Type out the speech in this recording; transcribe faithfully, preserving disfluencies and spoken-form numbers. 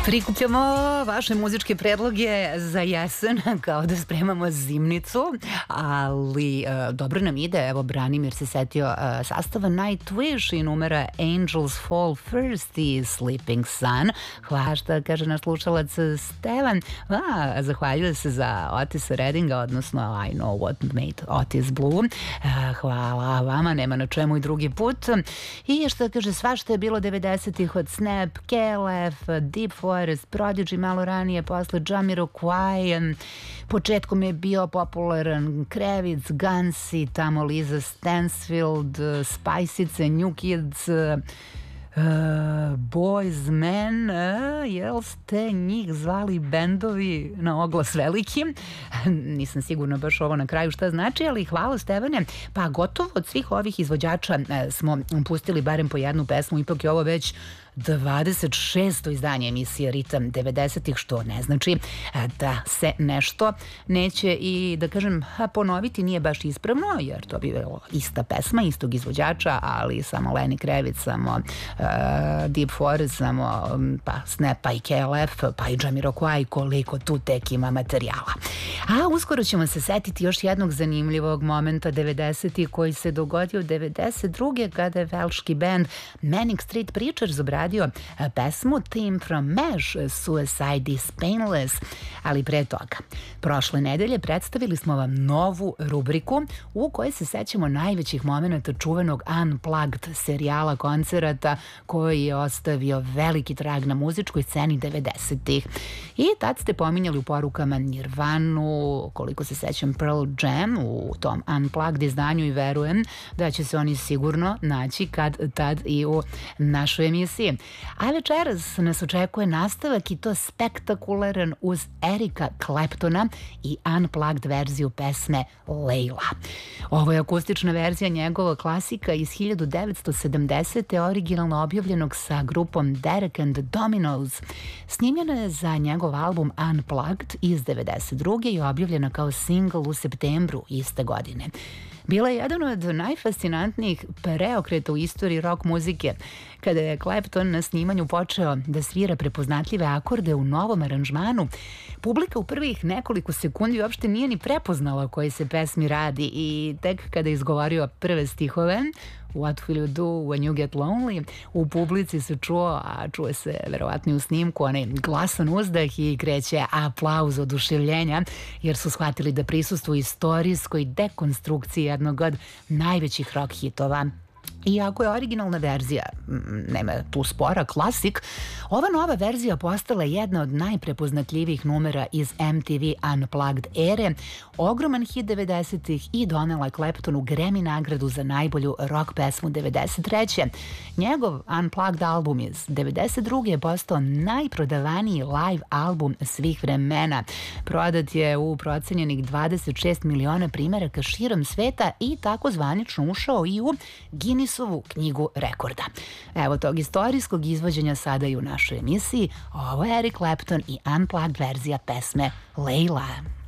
Prikupljamo vaše muzičke predloge za jesen, kao da spremamo zimnicu, ali e, dobro nam ide. Evo, Branimir se setio e, sastava Nightwish i numera Angels Fall First i Sleeping Sun. Hvala šta kaže naš slušalac Stevan. A, zahvaljuje se za Otisa Reddinga, odnosno I Know What Made Otis Blue. E, hvala vama, nema na čemu i drugi put. I što kaže, svašta je bilo devedesetih od Snap, Kelef, Deep Forest, Prodigy malo ranije, posle Jamiroquai, početkom je bio popularan Krevic, Gansi, tamo Liza Stansfield, Spajsice, New Kids, Uh, Boys Men, uh, jel ste njih zvali bendovi na oglas veliki? Nisam sigurna baš ovo na kraju šta znači, ali hvala Stevane. Pa gotovo od svih ovih izvođača uh, smo pustili barem po jednu pesmu, ipak je ovo već dvadeset šesto izdanje emisije Ritam devedesetih, što ne znači da se nešto neće i, da kažem, ponoviti nije baš ispravno, jer to bi bilo ista pesma, istog izvođača, ali samo Lenny Kravitz, samo uh, Deep Forest, samo um, pa Snap, pa i K L F, pa i Jamiroquai, koliko tu tek ima materijala. A uskoro ćemo se setiti još jednog zanimljivog momenta devedesetih koji se dogodio devedeset druge kada je velški band Manic Street Preachers obradio pesmu Theme from MASH, Suicide is Painless. Ali pre toga, prošle nedelje predstavili smo vam novu rubriku u kojoj se sećamo najvećih momenta čuvenog Unplugged serijala koncerata koji je ostavio veliki trag na muzičkoj sceni devedesetih. I tad ste pominjali u porukama Nirvanu, koliko se sećam Pearl Jam u tom Unplugged izdanju i verujem da će se oni sigurno naći kad tad i u našoj emisiji. A večeras nas očekuje nastavak i to spektakularan uz Erika Claptona i Unplugged verziju pesme Layla. Ovo je akustična verzija njegovog klasika iz hiljadu devetsto sedamdesete. originalno objavljenog sa grupom Derek and the Dominos. Snimljena je za njegov album Unplugged iz devedeset druge i objavljena kao singl u septembru iste godine. Bila je jedan od najfascinantnijih preokreta u istoriji rock muzike, kada je Clapton na snimanju počeo da svira prepoznatljive akorde u novom aranžmanu. Publika u prvih nekoliko sekundi uopšte nije ni prepoznala o kojoj se pesmi radi i tek kada je izgovorio prve stihove What will you do when you get lonely, u publici se čuo, a čuje se verovatno u snimku, onaj glasan uzdah i kreće aplauz oduševljenja, jer su shvatili da prisustvuju istorijskoj dekonstrukciji jednog od najvećih rock hitova. Iako je originalna verzija, nema tu spora, klasik, ova nova verzija postala jedna od najprepoznatljivijih numera iz M T V Unplugged ere, ogroman hit devedesetih i donela Claptonu Grammy nagradu za najbolju rock pesmu devedeset treće. Njegov Unplugged album iz devedeset druge je postao najprodavaniji live album svih vremena. Prodat je u procenjenih dvadeset šest miliona primeraka širom sveta i tako zvanično ušao i u Guinnessovu knjigu rekorda. Evo tog istorijskog izvođenja sada i u našoj emisiji. Ovo je Eric Clapton i Unplugged verzija pesme Layla.